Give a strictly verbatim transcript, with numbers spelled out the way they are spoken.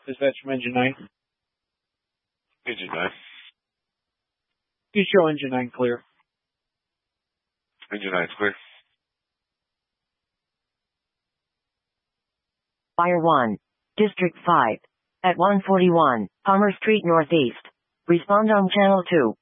Dispatch from Engine nine. Engine nine. You show Engine nine clear. Engine nine's clear. Fire one. District five. At one forty-one, Palmer Street Northeast. Respond on Channel two.